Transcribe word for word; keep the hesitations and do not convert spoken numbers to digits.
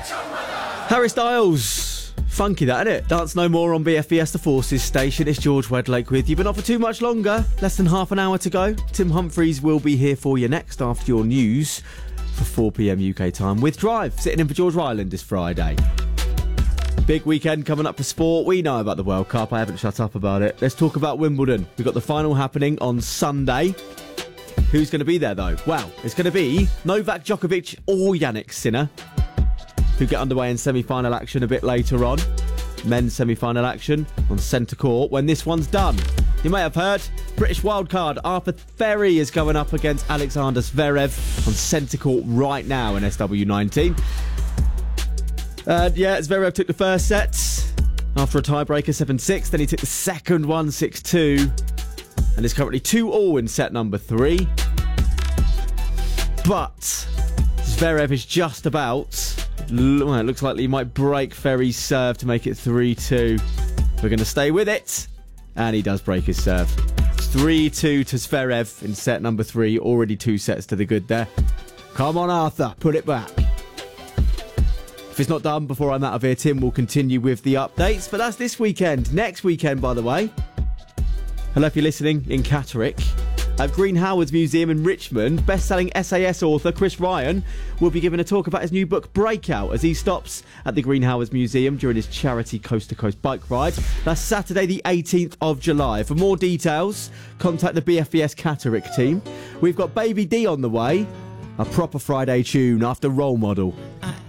Harry Styles. Funky that, isn't it? Dance No More on B F B S The Forces station. It's George Wedlake with you, but not for too much longer. Less than half an hour to go. Tim Humphries will be here for you next after your news for four p.m. U K time with Drive, sitting in for George Ryland this Friday. Big weekend coming up for sport. We know about the World Cup. I haven't shut up about it. Let's talk about Wimbledon. We've got the final happening on Sunday. Who's going to be there, though? Well, it's going to be Novak Djokovic or Jannik Sinner, who get underway in semi-final action a bit later on. Men's semi-final action on centre court when this one's done. You may have heard, British wildcard Arthur Ferry is going up against Alexander Zverev on centre court right now in S W nineteen. Uh, yeah, Zverev took the first set after a tiebreaker seven six. Then he took the second one six two. And is currently two all in set number three. But Zverev is just about... Well, it looks like he might break Ferry's serve to make it three two. We're going to stay with it. And he does break his serve. It's three two to Zverev in set number three. Already two sets to the good there. Come on, Arthur. Put it back. If it's not done before I'm out of here, Tim will continue with the updates. But that's this weekend. Next weekend, by the way. Hello if you're listening in Catterick. At Green Howards Museum in Richmond, best-selling S A S author Chris Ryan will be giving a talk about his new book Breakout as he stops at the Green Howards Museum during his charity coast-to-coast bike ride. That's Saturday the eighteenth of July. For more details, contact the B F B S Catterick team. We've got Baby D on the way, a proper Friday tune after Role Model. I